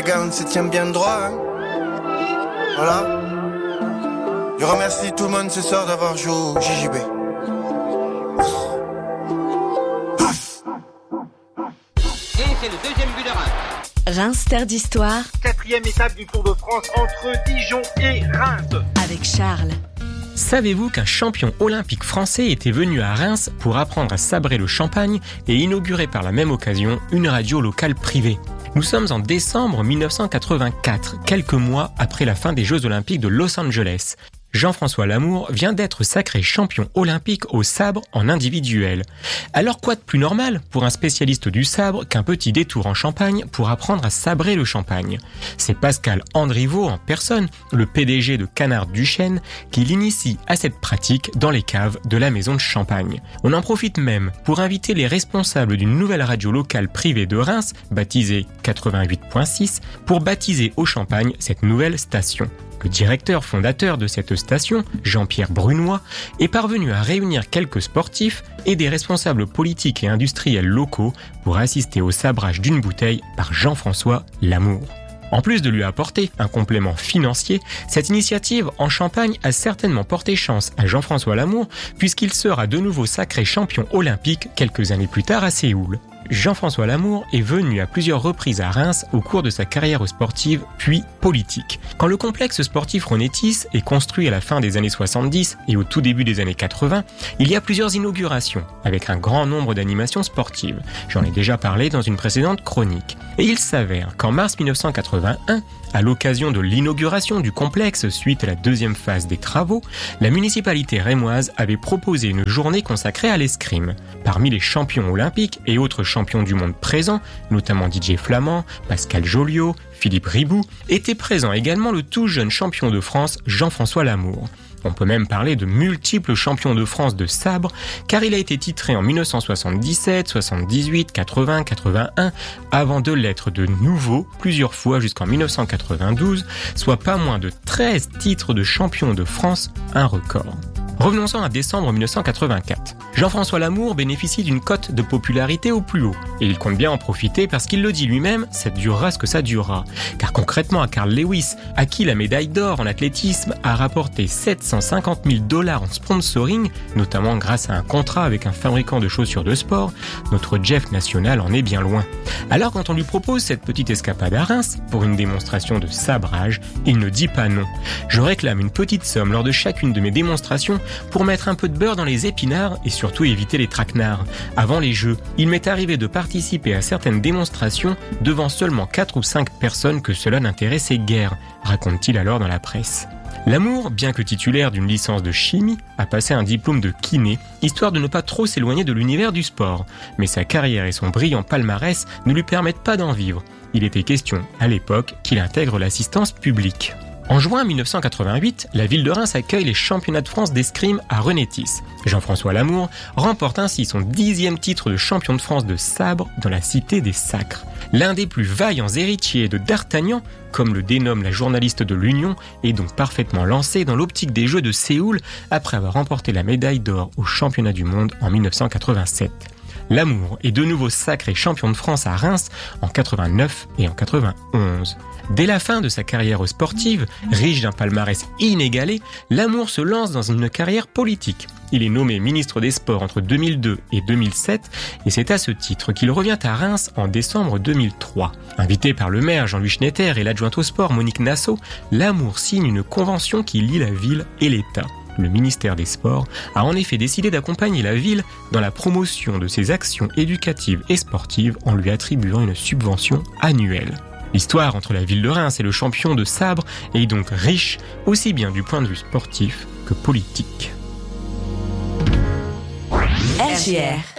gars, on se tient bien droit, hein. Voilà. Je remercie tout le monde ce soir d'avoir joué au JJB. Et c'est le deuxième but de Reims. Reims, terre d'histoire. 4e étape du Tour de France entre Dijon et Reims. Avec Charles. Savez-vous qu'un champion olympique français était venu à Reims pour apprendre à sabrer le champagne et inaugurer par la même occasion une radio locale privée ? Nous sommes en décembre 1984, quelques mois après la fin des Jeux Olympiques de Los Angeles. Jean-François Lamour vient d'être sacré champion olympique au sabre en individuel. Alors quoi de plus normal pour un spécialiste du sabre qu'un petit détour en Champagne pour apprendre à sabrer le champagne ? C'est Pascal Andriveau en personne, le PDG de Canard Duchesne, qui l'initie à cette pratique dans les caves de la maison de Champagne. On en profite même pour inviter les responsables d'une nouvelle radio locale privée de Reims, baptisée 88.6, pour baptiser au Champagne cette nouvelle station. Le directeur fondateur de cette station, Jean-Pierre Brunois, est parvenu à réunir quelques sportifs et des responsables politiques et industriels locaux pour assister au sabrage d'une bouteille par Jean-François Lamour. En plus de lui apporter un complément financier, cette initiative en Champagne a certainement porté chance à Jean-François Lamour puisqu'il sera de nouveau sacré champion olympique quelques années plus tard à Séoul. Jean-François Lamour est venu à plusieurs reprises à Reims au cours de sa carrière sportive puis politique. Quand le complexe sportif Ronetis est construit à la fin des années 70 et au tout début des années 80, il y a plusieurs inaugurations avec un grand nombre d'animations sportives. J'en ai déjà parlé dans une précédente chronique. Et il s'avère qu'en mars 1981, à l'occasion de l'inauguration du complexe suite à la deuxième phase des travaux, la municipalité rémoise avait proposé une journée consacrée à l'escrime. Parmi les champions olympiques et autres champions du monde présents, notamment Didier Flamand, Pascal Joliot, Philippe Riboud, était présent également le tout jeune champion de France Jean-François Lamour. On peut même parler de multiples champions de France de sabre, car il a été titré en 1977, 78, 80, 81, avant de l'être de nouveau plusieurs fois jusqu'en 1992, soit pas moins de 13 titres de champion de France, un record. Revenons-en à décembre 1984. Jean-François Lamour bénéficie d'une cote de popularité au plus haut. Et il compte bien en profiter parce qu'il le dit lui-même, ça durera ce que ça durera. Car concrètement, à Carl Lewis, à qui la médaille d'or en athlétisme a rapporté $750 000 en sponsoring, notamment grâce à un contrat avec un fabricant de chaussures de sport, notre Jeff National en est bien loin. Alors quand on lui propose cette petite escapade à Reims, pour une démonstration de sabrage, il ne dit pas non. Je réclame une petite somme lors de chacune de mes démonstrations pour mettre un peu de beurre dans les épinards et surtout éviter les traquenards. Avant les Jeux, il m'est arrivé de participer à certaines démonstrations devant seulement 4 ou 5 personnes que cela n'intéressait guère, raconte-t-il alors dans la presse. Lamour, bien que titulaire d'une licence de chimie, a passé un diplôme de kiné, histoire de ne pas trop s'éloigner de l'univers du sport. Mais sa carrière et son brillant palmarès ne lui permettent pas d'en vivre. Il était question, à l'époque, qu'il intègre l'assistance publique. En juin 1988, la ville de Reims accueille les championnats de France d'escrime à Renétis. Jean-François Lamour remporte ainsi son 10e titre de champion de France de sabre dans la cité des Sacres. L'un des plus vaillants héritiers de D'Artagnan, comme le dénomme la journaliste de l'Union, est donc parfaitement lancé dans l'optique des Jeux de Séoul après avoir remporté la médaille d'or aux championnats du monde en 1987. Lamour est de nouveau sacré champion de France à Reims en 89 et en 91. Dès la fin de sa carrière sportive, riche d'un palmarès inégalé, Lamour se lance dans une carrière politique. Il est nommé ministre des Sports entre 2002 et 2007 et c'est à ce titre qu'il revient à Reims en décembre 2003. Invité par le maire Jean-Louis Schnetter et l'adjointe au sport Monique Nassau, Lamour signe une convention qui lie la ville et l'État. Le ministère des Sports a en effet décidé d'accompagner la ville dans la promotion de ses actions éducatives et sportives en lui attribuant une subvention annuelle. L'histoire entre la ville de Reims et le champion de sabre est donc riche, aussi bien du point de vue sportif que politique. RJR